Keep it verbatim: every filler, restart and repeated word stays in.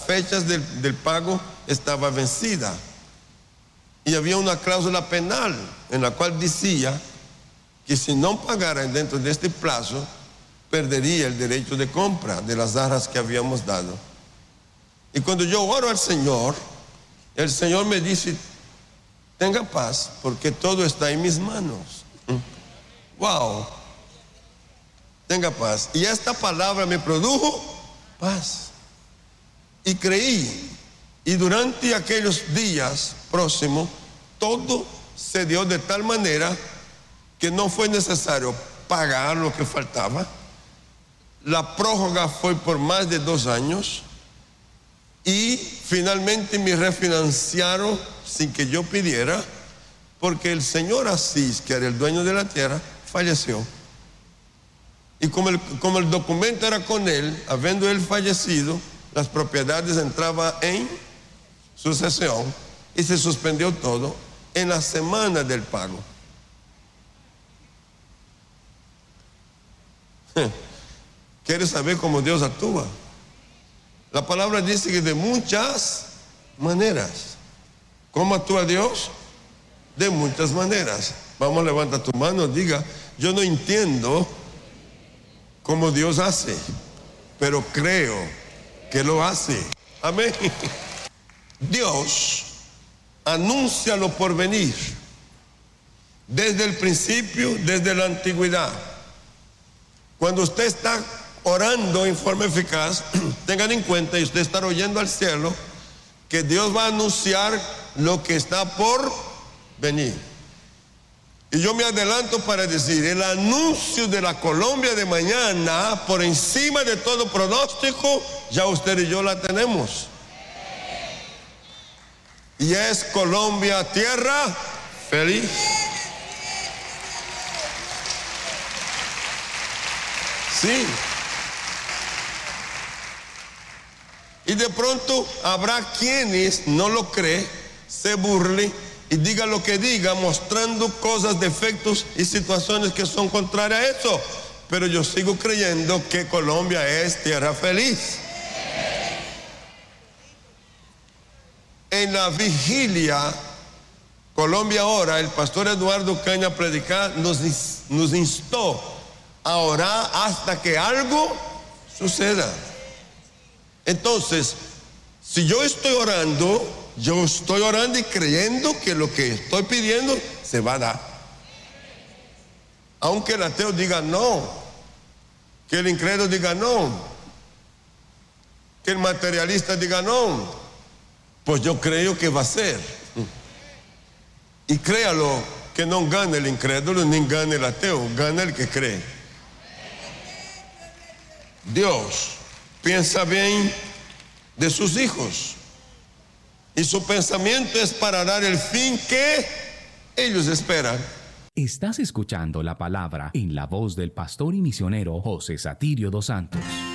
fechas del, del pago estaba vencida. Y había una cláusula penal en la cual decía que si no pagaran dentro de este plazo, perdería el derecho de compra de las arras que habíamos dado. Y cuando yo oro al Señor, el Señor me dice: tenga paz, porque todo está en mis manos. Wow. Tenga paz. Y esta palabra me produjo paz. Y creí. Y durante aquellos días próximos, todo se dio de tal manera que no fue necesario pagar lo que faltaba. La prórroga fue por más de dos años. Y finalmente me refinanciaron sin que yo pidiera, porque el señor Asís, que era el dueño de la tierra, falleció. Y como el, como el documento era con él, habiendo él fallecido, las propiedades entraban en sucesión y se suspendió todo en la semana del pago. ¿Quieres saber cómo Dios actúa? La palabra dice que de muchas maneras. ¿Cómo actúa Dios? De muchas maneras. Vamos, levanta tu mano, diga: yo no entiendo cómo Dios hace, pero creo que lo hace. Amén. Dios anuncia lo por venir desde el principio, desde la antigüedad. Cuando usted está orando en forma eficaz, tengan en cuenta, y usted está oyendo al cielo, que Dios va a anunciar lo que está por venir. Y yo me adelanto para decir, el anuncio de la Colombia de mañana, por encima de todo pronóstico, ya usted y yo la tenemos. Y es Colombia, tierra feliz. Sí. Y de pronto habrá quienes no lo creen, se burlen y diga lo que diga, mostrando cosas, defectos y situaciones que son contrarias a eso. Pero yo sigo creyendo que Colombia es tierra feliz. En la vigilia Colombia Ora, el pastor Eduardo Caña Predicar nos, nos instó a orar hasta que algo suceda. Entonces, si yo estoy orando, yo estoy orando y creyendo que lo que estoy pidiendo se va a dar. Aunque el ateo diga no, que el incrédulo diga no, que el materialista diga no, pues yo creo que va a ser. Y créalo, que no gane el incrédulo ni gane el ateo, gana el que cree. Dios piensa bien de sus hijos y su pensamiento es para dar el fin que ellos esperan. Estás escuchando la palabra en la voz del pastor y misionero José Satirio dos Santos.